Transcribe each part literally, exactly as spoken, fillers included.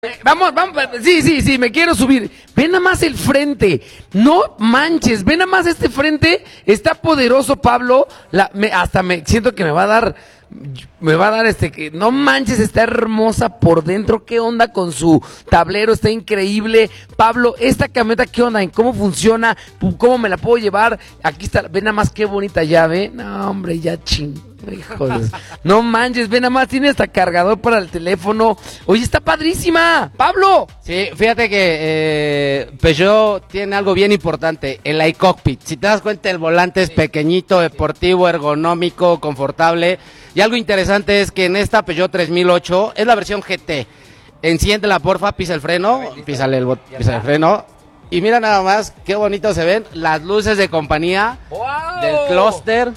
Eh, Vamos, vamos, sí, sí, sí, me quiero subir. Ve nada más el frente, no manches, ve nada más este frente, está poderoso Pablo, la, me, hasta me siento que me va a dar, me va a dar este, que no manches, está hermosa por dentro, qué onda con su tablero, está increíble. Pablo, esta camioneta, qué onda, ¿en cómo funciona? ¿Cómo me la puedo llevar? Aquí está, ve nada más qué bonita llave, no hombre, ya ching. Híjoles. No manches, ve nada más, tiene hasta cargador para el teléfono. Oye, está padrísima, Pablo. Sí, fíjate que eh, Peugeot tiene algo bien importante, el iCockpit. Si te das cuenta, el volante es pequeñito, deportivo, ergonómico, confortable. Y algo interesante es que en esta Peugeot tres mil ocho es la versión G T. Enciéndela, porfa, pisa el freno, písale el, bot- pisa el freno. Y mira nada más qué bonito se ven las luces de compañía ¡Wow! del clúster.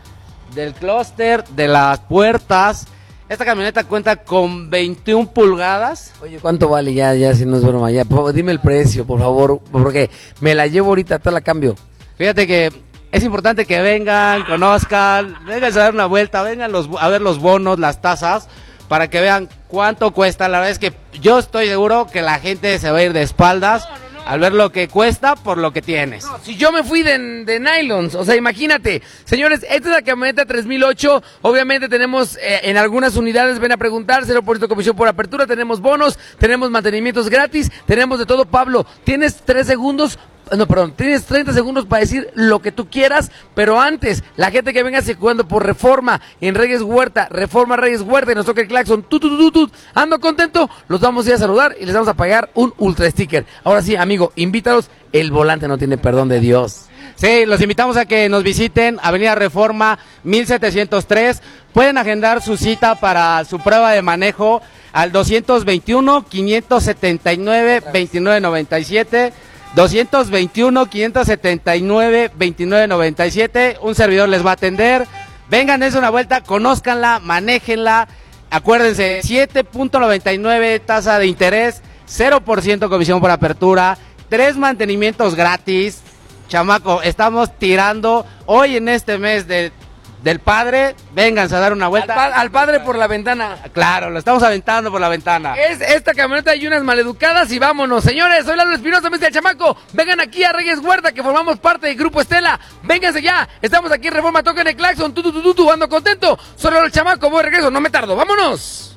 Del clúster, de las puertas. Esta camioneta cuenta con veintiuna pulgadas. Oye, ¿cuánto vale? Ya, ya, si no es broma, ya, po- dime el precio, por favor, porque me la llevo ahorita, te la cambio. Fíjate que es importante que vengan, conozcan, vengan a dar una vuelta, vengan los, a ver los bonos, las tasas, para que vean cuánto cuesta. La verdad es que yo estoy seguro que la gente se va a ir de espaldas al ver lo que cuesta por lo que tienes. No, si yo me fui de, de nylons, o sea, imagínate. Señores, esta es la camioneta tres mil ocho, obviamente tenemos eh, en algunas unidades, ven a preguntar, cero por ciento comisión por apertura, tenemos bonos, tenemos mantenimientos gratis, tenemos de todo. Pablo, tienes tres segundos, no, perdón, tienes treinta segundos para decir lo que tú quieras, pero antes, la gente que venga circulando por Reforma, en Reyes Huerta, Reforma Reyes Huerta, y nos toca el claxon, tu, tu, tu, tu, tu, ando contento, los vamos a ir a saludar y les vamos a pagar un ultra sticker. Ahora sí, amigo, invítalos, el volante no tiene perdón de Dios. Sí, los invitamos a que nos visiten, Avenida Reforma mil setecientos tres. Pueden agendar su cita para su prueba de manejo al doscientos veintiuno, quinientos setenta y nueve, veintinueve noventa y siete. doscientos veintiuno, quinientos setenta y nueve, veintinueve noventa y siete. Un servidor les va a atender. Vengan, dense una vuelta, conózcanla, manéjenla. Acuérdense, siete punto noventa y nueve tasa de interés, cero por ciento comisión por apertura, tres mantenimientos gratis. Chamaco, estamos tirando hoy en este mes de, del padre. Vénganse a dar una Al, vuelta. pa- al padre por la ventana. Claro, lo estamos aventando por la ventana. Es esta camioneta y unas maleducadas y vámonos. Señores, soy Lalo Espinosa, Messi del Chamaco. Vengan aquí a Reyes Huerta, que formamos parte del Grupo Estela. Vénganse ya. Estamos aquí en Reforma, toquen el claxon. Tu, tu, tu, tu, tu, ando contento. Soy Lalo el Chamaco, voy de regreso, no me tardo. ¡Vámonos!